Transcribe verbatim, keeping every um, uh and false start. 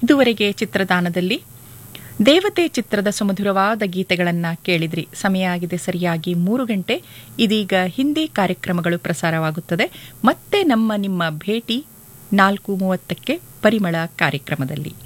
ಇದುವರೆಗೆ ಚಿತ್ರದಾನದಲ್ಲಿ ದೇವತೆ ಚಿತ್ರದ ಸುಮಧುರವಾದ ಗೀತೆಗಳನ್ನು ಕೇಳಿದ್ರಿ. ಸಮಯ ಆಗಿದೆ ಸರಿಯಾಗಿ ಮೂರು ಗಂಟೆ. ಇದೀಗ ಹಿಂದಿ ಕಾರ್ಯಕ್ರಮಗಳು ಪ್ರಸಾರವಾಗುತ್ತದೆ. ಮತ್ತೆ ನಮ್ಮ ನಿಮ್ಮ ಭೇಟಿ ನಾಲ್ಕು ಮೂವತ್ತಕ್ಕೆ ಪರಿಮಳ ಕಾರ್ಯಕ್ರಮದಲ್ಲಿ.